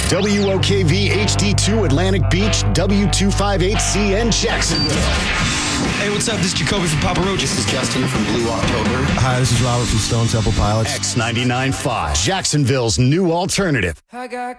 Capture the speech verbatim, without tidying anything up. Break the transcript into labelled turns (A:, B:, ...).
A: W O K V H D two Atlantic Beach, W two fifty-eight C N Jacksonville.
B: Hey, what's up? This is Jacoby from Papa Roach.
C: This is Justin from Blue October.
D: Hi, this is Robert from Stone Temple Pilots.
A: X ninety-nine point five, Jacksonville's new alternative.
E: I got